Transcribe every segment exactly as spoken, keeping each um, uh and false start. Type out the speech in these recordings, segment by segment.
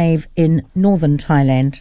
Cave in northern Thailand.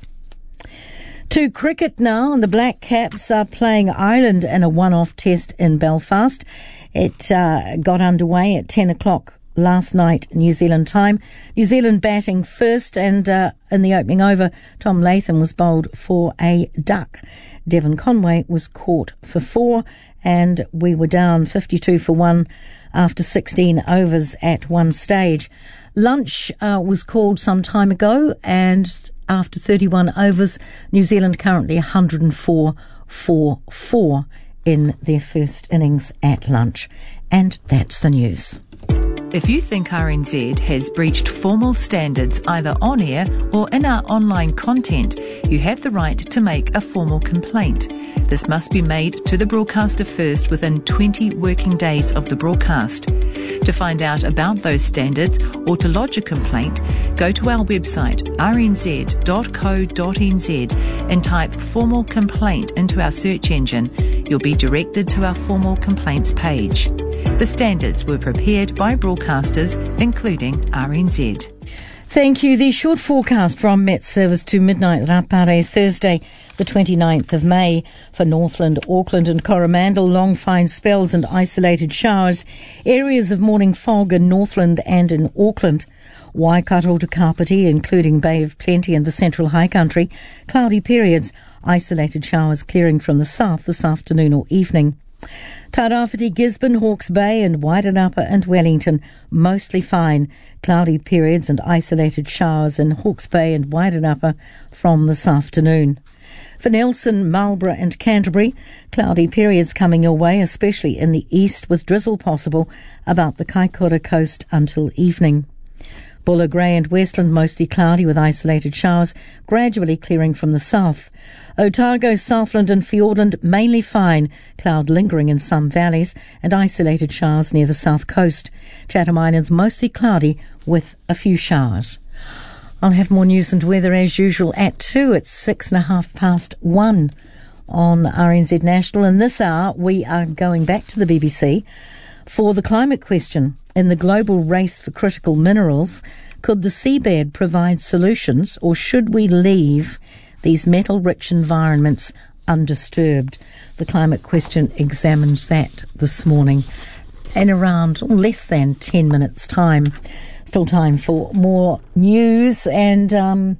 To cricket now, and the Black Caps are playing Ireland in a one-off test in Belfast. It uh, got underway at ten o'clock last night, New Zealand time. New Zealand batting first, and uh, in the opening over, Tom Latham was bowled for a duck. Devon Conway was caught for four, and we were down fifty-two for one after sixteen overs at one stage. Lunch uh, was called some time ago, and after thirty-one overs, New Zealand currently one hundred four for four in their first innings at lunch. And that's the news. If you think R N Z has breached formal standards either on air or in our online content, you have the right to make a formal complaint. This must be made to the broadcaster first within twenty working days of the broadcast. To find out about those standards or to lodge a complaint, go to our website r n z dot co dot n z and type formal complaint into our search engine. You'll be directed to our formal complaints page. The standards were prepared by broadcasters, including R N Z. Thank you. The short forecast from Met Service to midnight Rapare, Thursday, the twenty-ninth of May. For Northland, Auckland and Coromandel, long fine spells and isolated showers. Areas of morning fog in Northland and in Auckland. Waikato to Kapiti, including Bay of Plenty and the Central High Country. Cloudy periods. Isolated showers clearing from the south this afternoon or evening. Tairāwhiti, Gisborne, Hawke's Bay and Waitanapa and Wellington, mostly fine. Cloudy periods and isolated showers in Hawke's Bay and Waitanapa from this afternoon. For Nelson, Marlborough and Canterbury, cloudy periods coming your way, especially in the east, with drizzle possible about the Kaikoura coast until evening. Buller, Grey and Westland mostly cloudy with isolated showers, gradually clearing from the south. Otago, Southland and Fiordland mainly fine, cloud lingering in some valleys and isolated showers near the south coast. Chatham Islands mostly cloudy with a few showers. I'll have more news and weather as usual at two. It's six and a half past one on R N Z National. In this hour, we are going back to the B B C for the climate question. In the global race for critical minerals, could the seabed provide solutions, or should we leave these metal-rich environments undisturbed? The climate question examines that this morning in around less than ten minutes' time. Still time for more news, and um,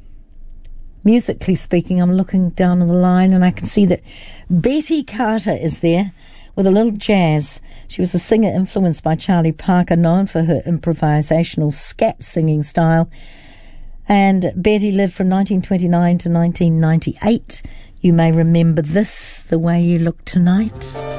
musically speaking, I'm looking down on the line and I can see that Betty Carter is there with a little jazz. She was a singer influenced by Charlie Parker, known for her improvisational scat singing style. And Betty lived from nineteen twenty-nine to nineteen ninety-eight. You may remember this, The Way You Look Tonight.